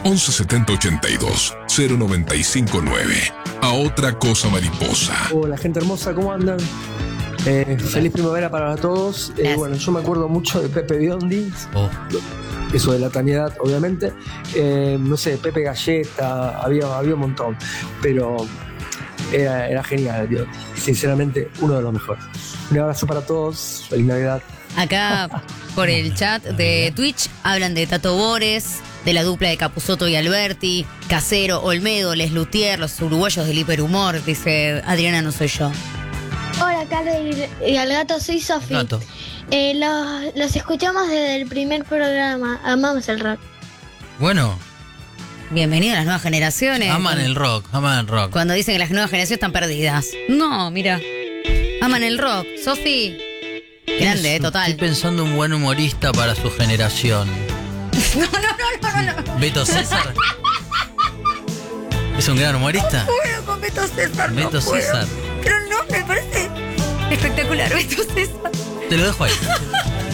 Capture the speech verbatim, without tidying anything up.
once setenta ochenta y dos cero noventa y cinco nueve. A otra cosa mariposa. Hola gente hermosa, ¿cómo andan? Eh, feliz primavera para todos. Eh, bueno, yo me acuerdo mucho de Pepe Biondi. Oh. Eso de la tañedad, obviamente. Eh, no sé, Pepe Galleta, había, había un montón. Pero era, era genial, Dios. Sinceramente, uno de los mejores. Un abrazo para todos. Feliz Navidad. Acá, por el chat de Twitch, hablan de Tato Bores, de la dupla de Capusotto y Alberti, Casero, Olmedo, Les Luthier, los uruguayos del hiperhumor, dice Adriana, no soy yo. Hola, Carlos y al gato, soy Sofi. Eh, los, los escuchamos desde el primer programa, amamos el rock. Bueno. Bienvenido a las nuevas generaciones. Aman el rock, aman el rock. Cuando dicen que las nuevas generaciones están perdidas. No, mira. Aman el rock. Sofi. Grande, eh, total. Estoy pensando un buen humorista para su generación. No, no, no, no, no. ¿Beto César? ¿Es un gran humorista? No puedo con Beto César. Beto no César. Pero no, me parece espectacular, Beto César. Te lo dejo ahí.